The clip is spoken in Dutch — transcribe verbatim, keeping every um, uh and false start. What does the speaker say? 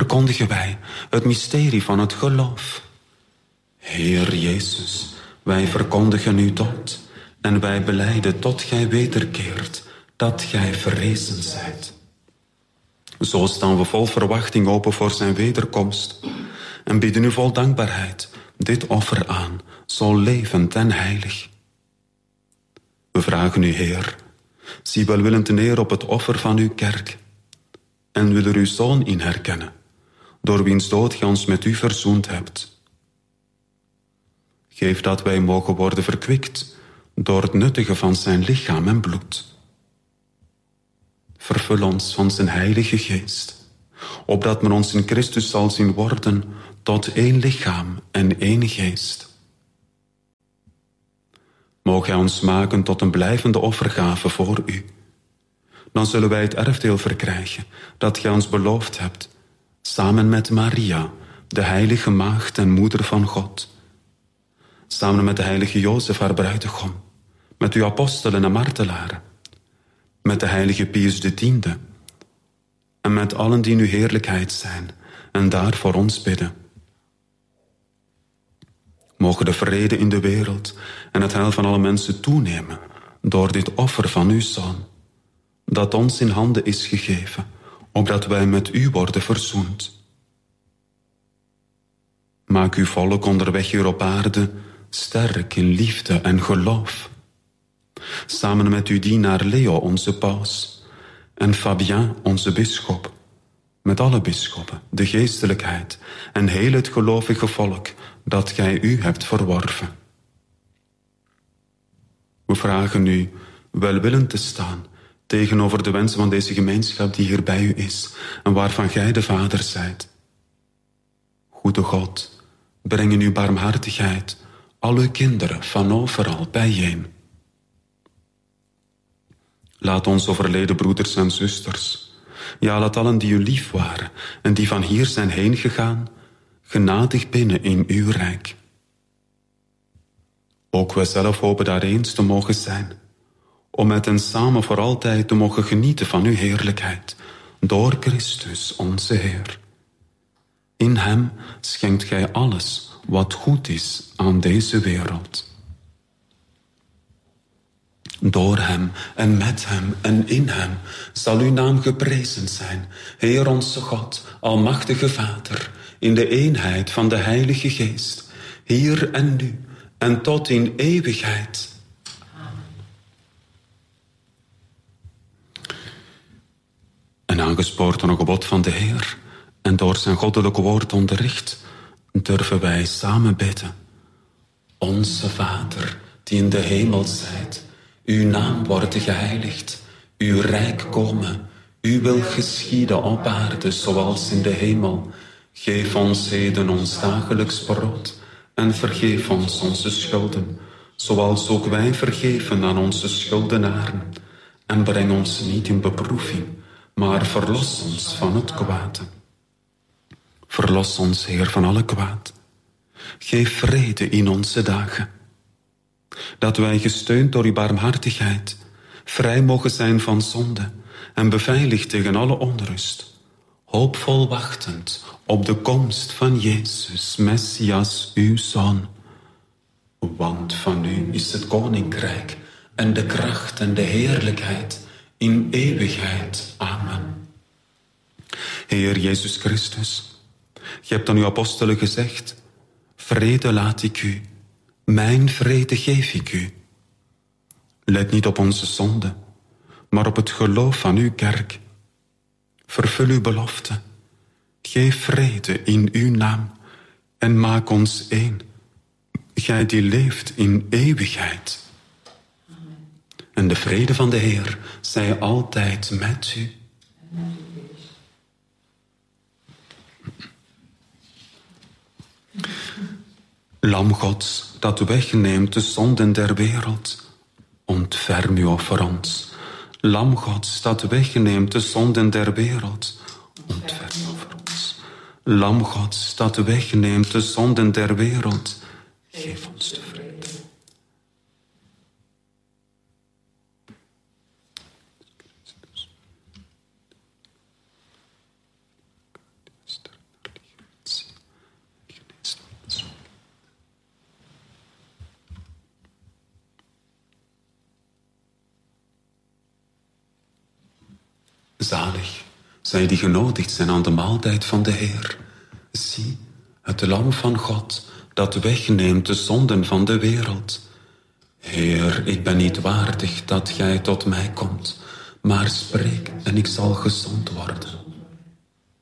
verkondigen wij het mysterie van het geloof. Heer Jezus, wij verkondigen uw dood en wij belijden tot gij wederkeert dat gij verrezen zijt. Zo staan we vol verwachting open voor zijn wederkomst en bieden u vol dankbaarheid dit offer aan, zo levend en heilig. We vragen u, Heer, zie welwillend neer op het offer van uw kerk en wil er uw Zoon in herkennen, door wiens dood gij ons met u verzoend hebt. Geef dat wij mogen worden verkwikt door het nuttigen van zijn lichaam en bloed. Vervul ons van zijn heilige geest, opdat men ons in Christus zal zien worden tot één lichaam en één geest. Mogen hij ons maken tot een blijvende offergave voor u. Dan zullen wij het erfdeel verkrijgen dat gij ons beloofd hebt, samen met Maria, de heilige maagd en moeder van God. Samen met de heilige Jozef, haar bruidegom, met uw apostelen en martelaren, met de heilige Pius de Tiende en met allen die in uw heerlijkheid zijn en daar voor ons bidden. Mogen de vrede in de wereld en het heil van alle mensen toenemen door dit offer van uw Zoon, dat ons in handen is gegeven, opdat wij met u worden verzoend. Maak uw volk onderweg hier op aarde sterk in liefde en geloof. Samen met uw dienaar Leo, onze paus, en Fabien, onze bisschop, met alle bisschoppen, de geestelijkheid en heel het gelovige volk dat gij u hebt verworven. We vragen u welwillend te staan tegenover de wensen van deze gemeenschap die hier bij u is en waarvan gij de Vader zijt. Goede God, breng in uw barmhartigheid al uw kinderen van overal bijeen. Laat ons overleden broeders en zusters, ja, laat allen die u lief waren en die van hier zijn heen gegaan, genadig binnen in uw rijk. Ook wij zelf hopen daar eens te mogen zijn, om met hen samen voor altijd te mogen genieten van uw heerlijkheid, door Christus onze Heer. In hem schenkt gij alles wat goed is aan deze wereld. Door hem en met hem en in hem zal uw naam geprezen zijn, Heer onze God, almachtige Vader, in de eenheid van de Heilige Geest, hier en nu en tot in eeuwigheid. Amen. En aangespoord door een gebod van de Heer en door zijn goddelijk woord onderricht, durven wij samen bidden. Onze Vader, die in de hemel zijt, uw naam worden geheiligd, uw rijk komen, uw wil geschieden op aarde zoals in de hemel. Geef ons heden ons dagelijks brood en vergeef ons onze schulden, zoals ook wij vergeven aan onze schuldenaren. En breng ons niet in beproeving, maar verlos ons van het kwade. Verlos ons, Heer, van alle kwaad. Geef vrede in onze dagen, dat wij gesteund door uw barmhartigheid vrij mogen zijn van zonde en beveiligd tegen alle onrust, hoopvol wachtend op de komst van Jezus, Messias, uw Zoon. Want van u is het koninkrijk en de kracht en de heerlijkheid in eeuwigheid. Amen. Heer Jezus Christus, je hebt aan uw apostelen gezegd, vrede laat ik u, mijn vrede geef ik u. Let niet op onze zonde, maar op het geloof van uw kerk. Vervul uw belofte, geef vrede in uw naam en maak ons één, gij die leeft in eeuwigheid. Amen. En de vrede van de Heer zij altijd met u. Lam Gods, dat wegneemt de zonden der wereld, ontferm u over ons. Lam Gods, dat wegneemt de zonden der wereld, ontferm u over ons. Lam Gods, dat wegneemt de zonden der wereld, geef ons de vrede. Zalig, zij die genodigd zijn aan de maaltijd van de Heer. Zie, het lam van God, dat wegneemt de zonden van de wereld. Heer, ik ben niet waardig dat gij tot mij komt, maar spreek en ik zal gezond worden.